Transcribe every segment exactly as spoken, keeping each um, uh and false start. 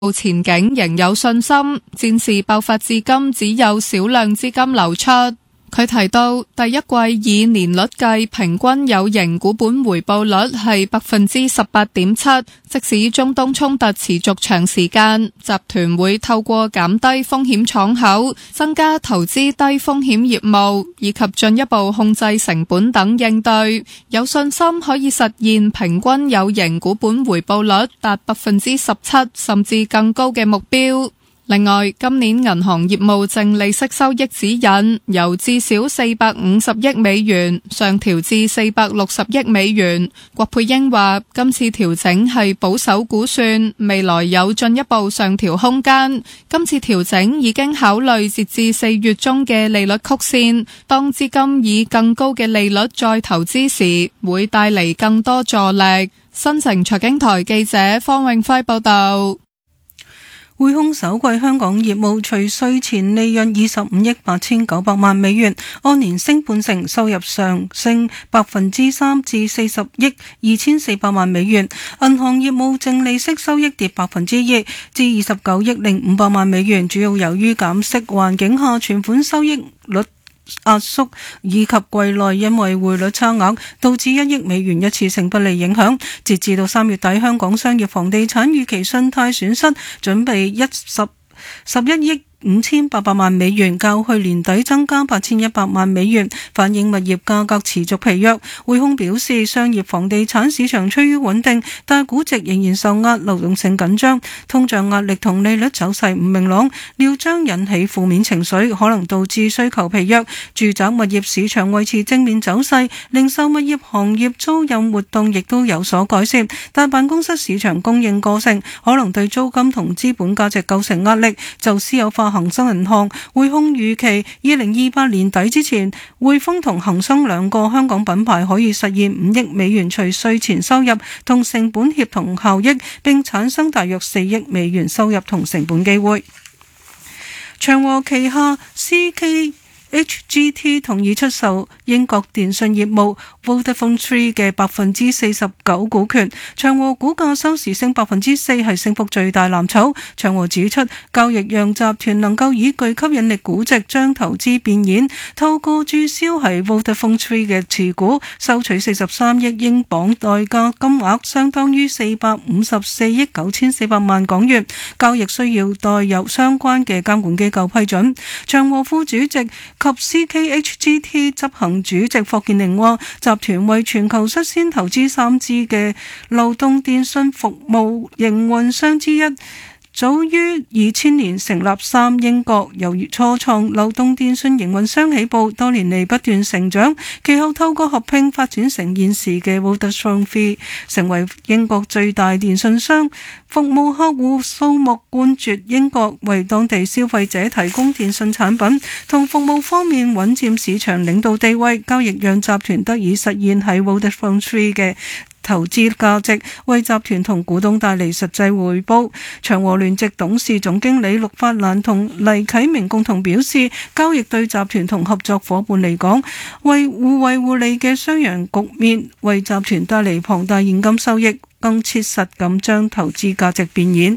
前景仍有信心，戰事爆發至今只有少量資金流出。佢提到，第一季以年率計，平均有形股本回報率係百分之十八點七。即使中東衝突持續長時間，集團會透過減低風險敞口、增加投資低風險業務，以及進一步控制成本等應對，有信心可以實現平均有形股本回報率達百分之十七甚至更高嘅目標。另外，今年銀行業務淨利息收益指引由至少四百五十億美元上調至四百六十億美元。郭佩英話：今次調整係保守估算，未來有進一步上調空間。今次調整已經考慮截至四月中嘅利率曲線，當資金以更高嘅利率再投資時，會帶嚟更多助力。新城財經台記者方永輝報道。 匯控首季香港業務除稅前利潤二十五億八千九百萬美元，按年升半成，收入上升百分之三至四十億二千四百萬美元。銀行業務淨利息收益跌百分之二至二十九億零五百萬美元，主要由於減息環境下存款收益率壓縮以及季內因為匯率差額導致一億美元一次性不利影響。截至到三月底，香港商業房地產預期信貸損失準備一十十一億五千八百萬美元，較去年底增加八千一百萬美元，反映物業價格持續疲弱。匯控表示，商業房地產市場趨於穩定，但估值仍然受壓，流動性緊張，通脹壓力同利率走勢唔明朗，料將引起負面情緒，可能導致需求疲弱。住宅物業市場維持正面走勢，零售物業行業租賃活動亦都有所改善，但辦公室市場供應過剩，可能對租金同資本價值構成壓力。就私有化恒生銀行，匯控預期二零二八年底之前，匯豐同恒生兩個香港品牌可以實現五億美元除稅前收入同成本協同效益，並產生大約四億美元收入同成本機會。長和旗下 C K H G T 同意出售英國電訊業務 Vodafone Three 嘅百分之四十九股權，長和股價收市升百分之四，係升幅最大藍籌。長和指出，交易讓集團能夠以具吸引力估值將投資變現，透過註銷喺 Vodafone Three 嘅持股，收取四十三億英鎊代價，金額相當於四百五十四億九千四百萬港元。交易需要待有相關嘅監管機構批准。長和副主席及 C K H G T 執行主席霍建寧話，集團為全球率先投資三 G 嘅流動電信服務營運商之一，早於二千年成立三英國，由初創流動電信營運商起步，多年嚟不斷成長，其後透過合併發展成現時嘅 Vodafone Three， 成為英國最大電信商，服務客戶數目冠絕英國，為當地消費者提供電信產品同服務方面穩佔市場領導地位。交易讓集團得以實現喺 Vodafone Three 嘅投資價值，為集團同股東帶嚟實際回報。長和聯席董事總經理陸法蘭同黎啟明共同表示，交易對集團同合作夥伴嚟講，為互惠互利嘅雙贏局面，為集團帶嚟龐大現金收益，更切實咁將投資價值變現。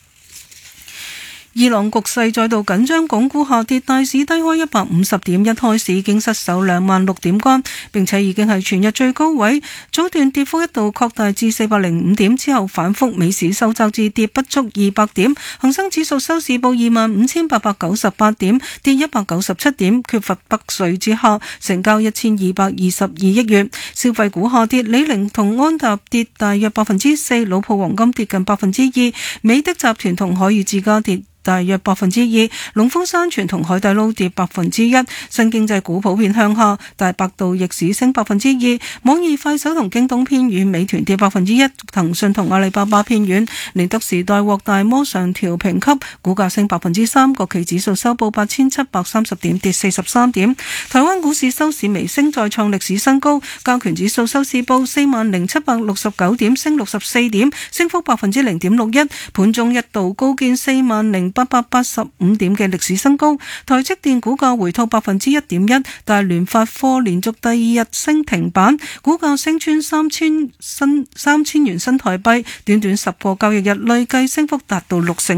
伊朗局勢再度緊張，港股下跌，大市低開一百五十點，一開市已經失守兩萬六點關，並且已經係全日最高位。早段跌幅一度擴大至四百零五點，之後反覆，美市收窄至跌不足二百點。恒生指數收市報二萬五千八百九十八點，跌一百九十七點。缺乏北水之下，成交一千二百二十二億元。消費股下跌，李寧同安踏跌大約百分之四，老普黃金跌近百分之二，美的集團同海爾智家跌大約百分之二，龍豐山泉同海底撈跌百分之一，新經濟股普遍向下，但百度逆市升百分之二，網易快手同京東偏軟，美團跌百分之一，騰訊同阿里巴巴偏軟，寧德時代獲大摩上調評級，股價升百分之三，國企指數收報八千七百三十點，跌四十三點。台灣股市收市微升，再創歷史新高，加權指數收市報四萬零七百六十九點，升六十四點，升幅百分之零點六一，盤中一度高見四萬零八百八十五點嘅歷史新高。台積電股價回吐百分之一點一，但係聯發科連續第二日升停板，股價升穿三千新三千元新台幣，短短十個交易日累計升幅達到六成。